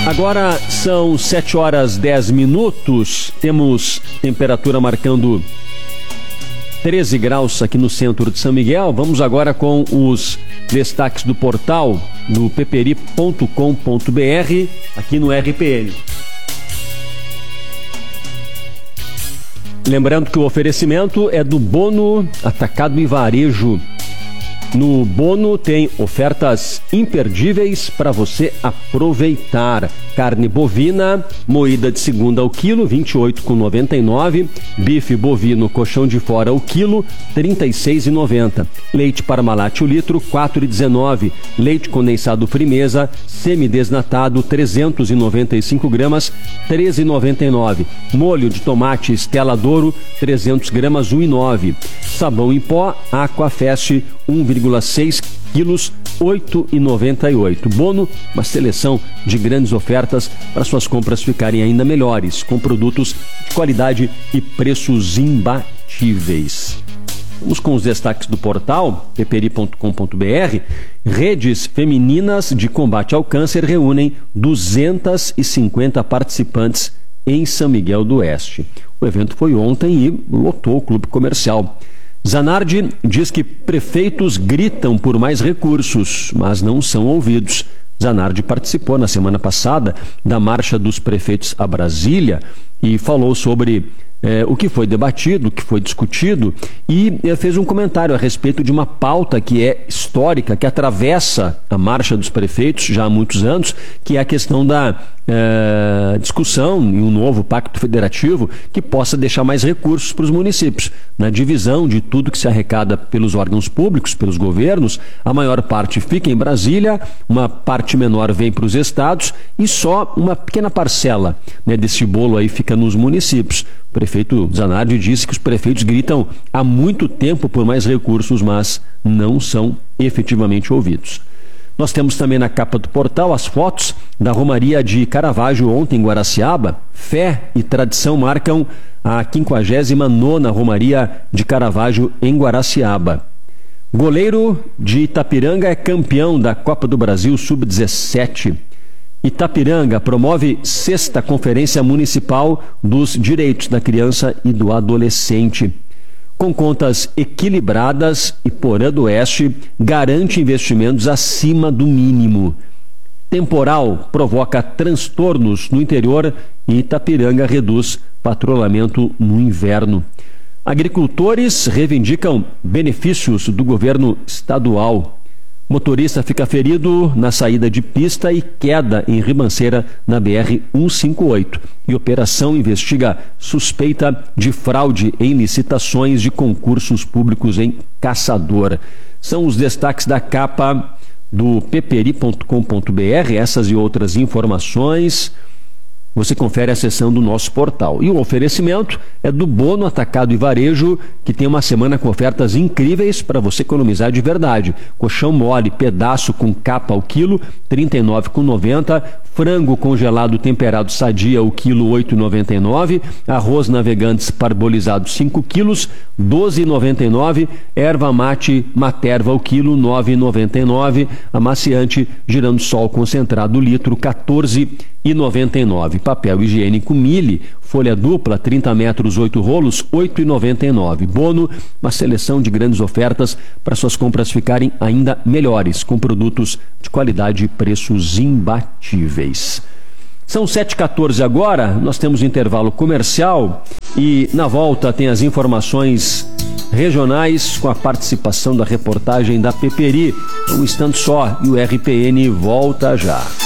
Agora são 7h10, temos temperatura marcando 13 graus aqui no centro de São Miguel. Vamos agora com os destaques do portal no pperi.com.br aqui no RPN. Lembrando que o oferecimento é do Bono Atacado e Varejo. No Bono tem ofertas imperdíveis para você aproveitar. Carne bovina, moída de segunda ao quilo, R$ 28,99. Bife bovino, colchão de fora ao quilo, R$ 36,90. Leite Parmalat o litro, R$ 4,19. Leite condensado Frimeza, semidesnatado, 395 gramas, R$ 13,99. Molho de tomate Stella Douro, 300 gramas, R$ 1,9. Sabão em pó, Aquafest, 1,6 quilos, R$ 8,98. Bono, uma seleção de grandes ofertas para suas compras ficarem ainda melhores, com produtos de qualidade e preços imbatíveis. Vamos com os destaques do portal, pperi.com.br. Redes femininas de combate ao câncer reúnem 250 participantes em São Miguel do Oeste. O evento foi ontem e lotou o clube comercial. Zanardi diz que prefeitos gritam por mais recursos, mas não são ouvidos. Zanardi participou na semana passada da Marcha dos Prefeitos a Brasília e falou sobre o que foi debatido, o que foi discutido e fez um comentário a respeito de uma pauta que é histórica, que atravessa a Marcha dos Prefeitos já há muitos anos, que é a questão da discussão em um novo pacto federativo que possa deixar mais recursos para os municípios. Na divisão de tudo que se arrecada pelos órgãos públicos, pelos governos, a maior parte fica em Brasília, uma parte menor vem para os estados e só uma pequena parcela, desse bolo aí fica nos municípios. O prefeito Zanardi disse que os prefeitos gritam há muito tempo por mais recursos, mas não são efetivamente ouvidos. Nós temos também na capa do portal as fotos da Romaria de Caravaggio ontem em Guaraciaba. Fé e tradição marcam a 59ª Romaria de Caravaggio em Guaraciaba. Goleiro de Itapiranga é campeão da Copa do Brasil Sub-17. Itapiranga promove 6ª Conferência Municipal dos Direitos da Criança e do Adolescente. Com contas equilibradas, Iporã do Oeste garante investimentos acima do mínimo. Temporal provoca transtornos no interior e Itapiranga reduz patrulhamento no inverno. Agricultores reivindicam benefícios do governo estadual. Motorista fica ferido na saída de pista e queda em ribanceira na BR-158. E operação investiga suspeita de fraude em licitações de concursos públicos em Caçador. São os destaques da capa do pperi.com.br. Essas e outras informações você confere acessando o nosso portal. E o oferecimento é do Bono Atacado e Varejo, que tem uma semana com ofertas incríveis para você economizar de verdade. Colchão mole, pedaço com capa ao quilo, R$ 39,90. Frango congelado temperado Sadia, o quilo, R$ 8,99. Arroz Navegantes parbolizado, 5 quilos, R$ 12,99. Erva mate Materva, o quilo, R$ 9,99. Amaciante Girando Sol concentrado, litro, R$ 14,99. Papel higiênico Mille, folha dupla, 30 metros, 8 rolos, R$ 8,99. Bono, uma seleção de grandes ofertas para suas compras ficarem ainda melhores, com produtos de qualidade e preços imbatíveis. São 7h14 agora, nós temos um intervalo comercial e na volta tem as informações regionais com a participação da reportagem da Peperi. Um instante só e o RPN volta já.